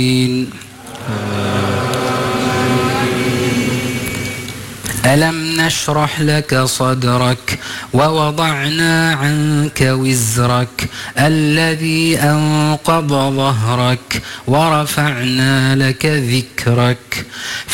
ألم نشرح لك صدرك ووضعنا عنك وزرك الذي أنقض ظهرك ورفعنا لك ذكرك